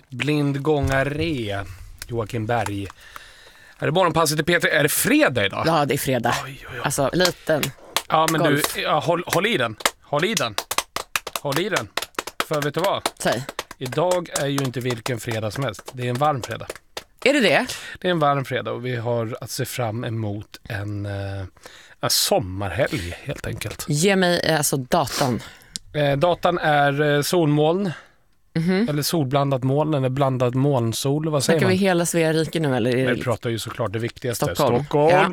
Blindgångare. Joakim Berg. Är det morgonpasset till Peter? Är det fredag idag? Ja, det är fredag. Oj. Alltså, liten. Ja, men golf. du, håll i den. Håll i den. För vet du vad? Säg. Idag är ju inte vilken fredag som helst. Det är en varm fredag. Är det det? Det är en varm fredag och vi har att se fram emot en sommarhelg helt enkelt. Ge mig alltså datan. Datan är solmoln. Eller solblandat moln eller blandad molnsol. Vad säger Snackar man? vi hela Sverige rike nu eller? Är det... Vi pratar ju såklart det viktigaste. Stockholm. Ja.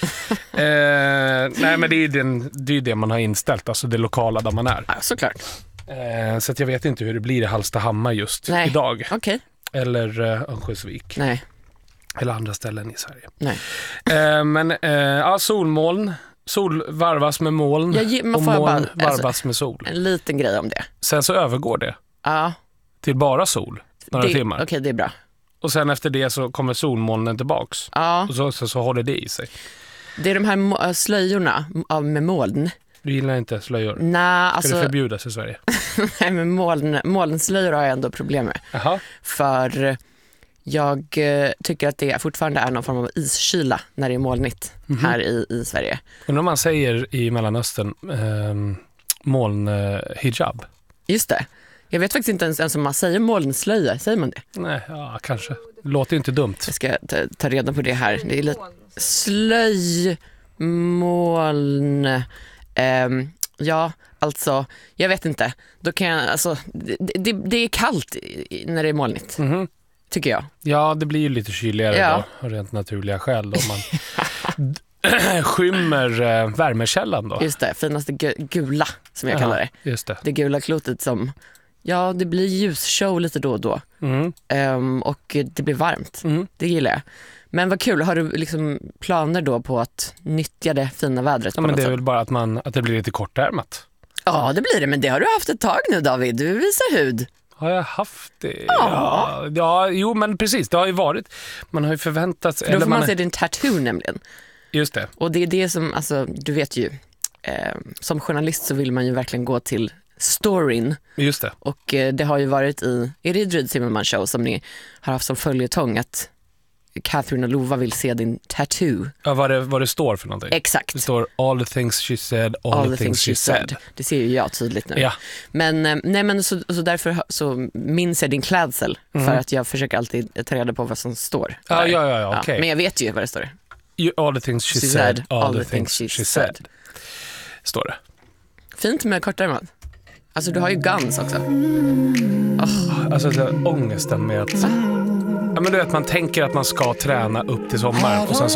Nej, men det är ju det man har inställt. Alltså det lokala där man är. Ja, såklart. Så att jag vet inte hur det blir i Hallstahammar just idag. Okej. Eller Örnsköldsvik. Nej. Eller andra ställen i Sverige. Nej. Men solmoln. Sol varvas med moln och moln varvas med sol. En liten grej om det. Sen så övergår det Ja. till bara sol några timmar. Okej, det är bra. Och sen efter det så kommer solmolnen tillbaks. Ja. Och så håller det i sig. Det är de här slöjorna med moln. Du gillar inte slöjor? Nej, alltså... Ska det förbjudas i Sverige? Nej, men molnslöjor har jag ändå problem med. Aha. För jag tycker att det fortfarande är någon form av iskyla när det är molnigt här i Sverige. Undrar om man säger i Mellanöstern molnhijab? Just det. Jag vet faktiskt inte ens om man säger molnslöja. Säger man det? Nej, ja, kanske. Det låter inte dumt. Jag ska ta reda på det här. Det är lite slöjmoln. Ja, alltså, jag vet inte. Då kan jag, alltså, det är kallt när det är molnigt. Tycker jag. Ja, det blir ju lite kyligare då, av rent naturliga skäl. Då man skymmer värmekällan då. Just det, finaste gula som jag kallar det. Just det. Det gula klotet som, ja, det blir ljusshow lite då och då. Och det blir varmt. Det gillar jag. Men vad kul, har du liksom planer då på att nyttja det fina vädret? Ja, men det är väl bara att det blir lite kortärmat. Ja, det blir det, men det har du haft ett tag nu, David. Du visar hud. Har jag haft det? Ja, jo, men precis. Det har ju varit. Man har ju förväntat sig. Då får man se din tattoo nämligen. Just det. Och det är det som, alltså, du vet ju, som journalist så vill man ju verkligen gå till storyn. Just det. Och det har ju varit är det Ryd Zimmerman show som ni har haft som följetong att Catherine och Lova vill se din tattoo. Ja, vad det står för någonting. Exakt. Det står all the things she said, all the things she said. Det ser ju jag tydligt nu. Ja. Men, nej, men så därför så minns jag din klädsel för att jag försöker alltid ta reda på vad som står. Ja, okay. Men jag vet ju vad det står. All the things she said, all the things she said. Står det. Fint med kortärmat. Alltså du har ju Guns också. Alltså så ångesten med att... Ja, men du vet, man tänker att man ska träna upp till sommaren och sen